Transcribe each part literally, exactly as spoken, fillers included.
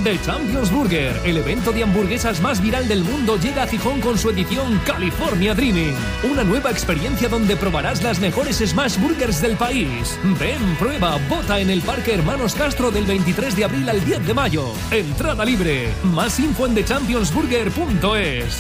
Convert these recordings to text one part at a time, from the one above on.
The Champions Burger, el evento de hamburguesas más viral del mundo, llega a Gijón con su edición California Dreaming. Una nueva experiencia donde probarás las mejores smash burgers del país. Ven, prueba, vota en el Parque Hermanos Castro del veintitrés de abril al diez de mayo. Entrada libre. Más info en the champions burger punto es.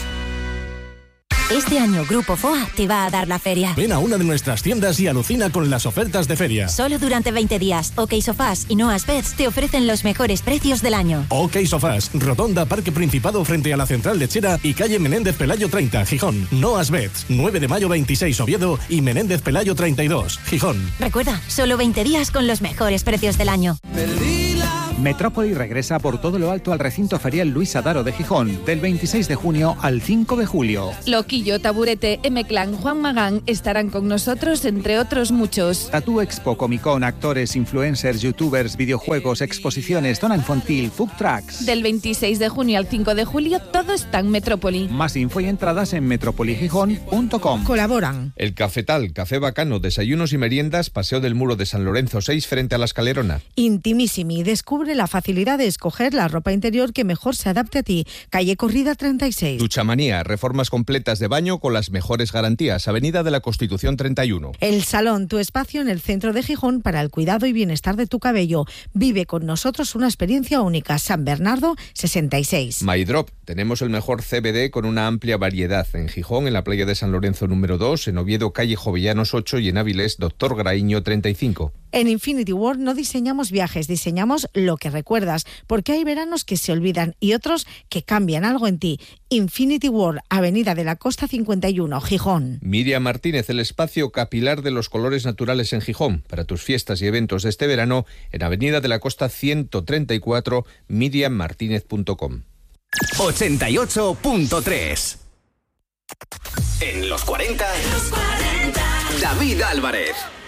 Este año Grupo F O A te va a dar la feria. Ven a una de nuestras tiendas y alucina con las ofertas de feria. Solo durante veinte días, OK Sofás y Noas Beds te ofrecen los mejores precios del año. OK Sofás, Rotonda Parque Principado frente a la Central Lechera y calle Menéndez Pelayo treinta, Gijón. Noas Beds, nueve de mayo veintiséis, Oviedo y Menéndez Pelayo treinta y dos, Gijón. Recuerda, solo veinte días con los mejores precios del año. Metrópoli regresa por todo lo alto al recinto ferial Luis Adaro de Gijón, del veintiséis de junio al cinco de julio. Loquillo, Taburete, M-Clan, Juan Magán estarán con nosotros, entre otros muchos. Tattoo Expo, Comic Con, actores, influencers, youtubers, videojuegos, exposiciones, zona infantil, food trucks. Del veintiséis de junio al cinco de julio, todo está en Metrópoli. Más info y entradas en metropoligijón punto com. Colaboran El Cafetal, Café Bacano, desayunos y meriendas, Paseo del Muro de San Lorenzo seis frente a la Escalerona. Intimissimi, descubre la facilidad de escoger la ropa interior que mejor se adapte a ti. Calle Corrida treinta y seis. Duchamanía, reformas completas de baño con las mejores garantías. Avenida de la Constitución treinta y uno. El Salón, tu espacio en el centro de Gijón para el cuidado y bienestar de tu cabello. Vive con nosotros una experiencia única. San Bernardo sesenta y seis. MyDrop, tenemos el mejor C B D con una amplia variedad. En Gijón, en la playa de San Lorenzo número dos, en Oviedo, calle Jovellanos ocho y en Áviles, Doctor Graíño treinta y cinco. En Infinity World no diseñamos viajes, diseñamos lo que recuerdas, porque hay veranos que se olvidan y otros que cambian algo en ti. Infinity World, Avenida de la Costa cincuenta y uno, Gijón. Miriam Martínez, el espacio capilar de los colores naturales en Gijón. Para tus fiestas y eventos de este verano, en Avenida de la Costa ciento treinta y cuatro, miriam martínez punto com. ochenta y ocho punto tres. En los cuarenta, David Álvarez.